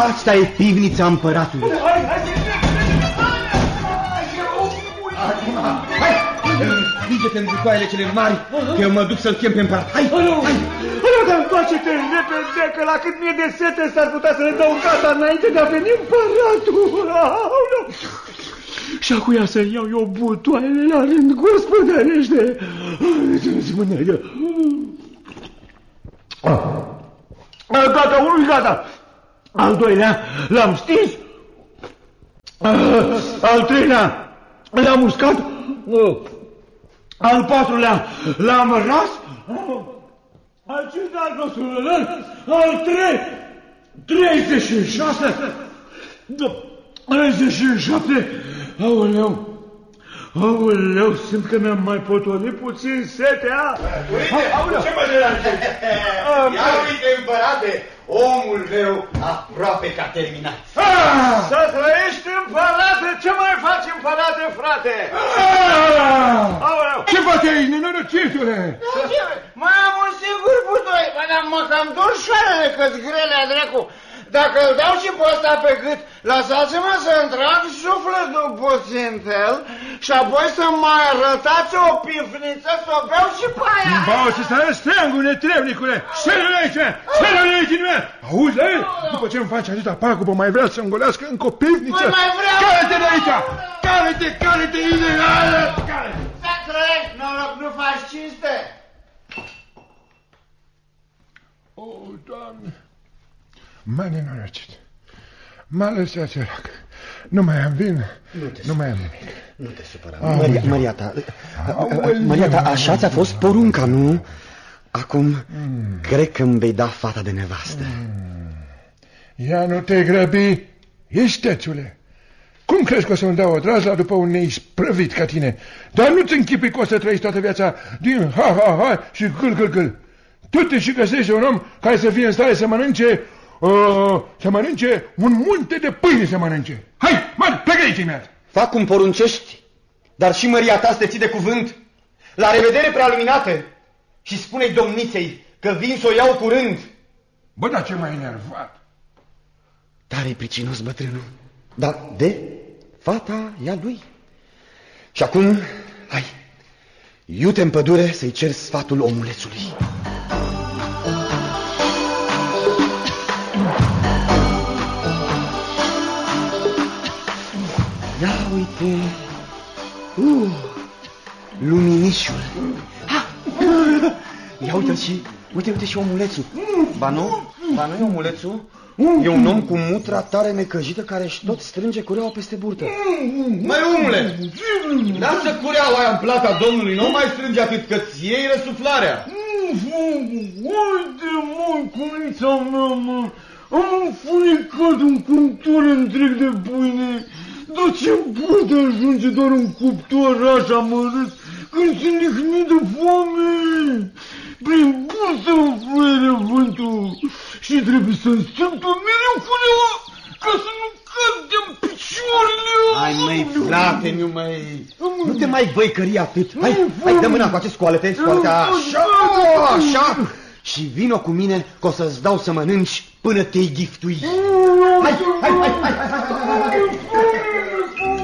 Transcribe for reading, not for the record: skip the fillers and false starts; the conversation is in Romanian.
Asta e pivnița împăratului. Hai, împinge-te în bucoaiele cele mari, că eu mă duc să-l chem pe împărat. Hai, hai! Dar întoarce-te repede, că la cât mi-e de sete s-ar putea să le dau gata înainte de a veni împăratul. Și acuia să iau eu butoaiele la rând, gospodărește. Gata, unul gata. Al doilea l-am stins. Al treilea l-am uscat. Al patrulea l-am ras. Al cincilea al 36. 37. Aoleu, simt că mi-am mai potolit puțin setea. Ce mă deranjezi? Ia uite, împărate, omul meu aproape că a terminat. Să trăiești, împărate! Ce mai faci, împărate, frate? Aoleu! Ce faci aici, nenorocitule? Mai am un singur butoi, dar mă cam dor șoarele că-ți grele, dracu. Dacă îl dau și pe ăsta pe gât, lăsați-mă să-mi trag sufletul puțin fel și apoi să mai arătați o pifniță să o beau și pe aia. Bau și să arăți treangul, netrebnicule! Șeră aici! Șeră aici din mea! Auzi, după ce îmi faci atâta pagubă, mai vrea să îngolească încă o pivniță? Păi mai vreau! Care-te de aici! Care-te, ideală! Să trăiești, noroc, nu faci cinste! O, Doamne! M-a nenorocit. M-a lăsat sărac. Nu mai am vin, nu mai am nimic. Nu te supăra. Maria ta, așa ți-a fost porunca, nu? Acum, cred că îmi vei da fata de nevastă. Ia nu te grăbi, istețule. Cum crezi că o să-mi dau o drazla după un neisprăvit ca tine? Dar nu-ți închipui că o să trăiești toată viața din ha și gâl. Tu te și găsești un om care să fie în stare să mănânce un munte de pâine să mănânce. Hai, plecă aici imediat. Fac cum poruncești, dar și măria ta să te ții de cuvânt. La revedere, prealuminată, și spune-i domniței că vin să o iau curând. Bă, dar ce m-ai enervat. Tare pricinos bătrânul, dar de fata e a lui. Și acum, hai, iute în pădure să-i cer sfatul omulețului. Ia uite, luminișul. Ia uite și omulețul. Ba nu e omulețul? E un om cu mutra tare necăjită care își tot strânge cureaua peste burtă. Măi, omule, lasă cureaua aia în plata domnului, nu mai strânge atât că-ți iei răsuflarea. Uite, măi, cunița mea, mă, am înfunecat un cuptor întreg de pâine. Dar ce poate ajunge doar un cuptor așa mărât când se nihnit de foame? Prin bursă mă fluiere vântul și trebuie să-mi strâng pe mereu cureaua ca să nu cad de-n picioarele. Hai, măi, frate, nu te mai băicări atât. Hai, dă mâna cu acest scoalete, așa. Și vino cu mine că o să-ți dau să mănânci până te-i ghiftui. Hai.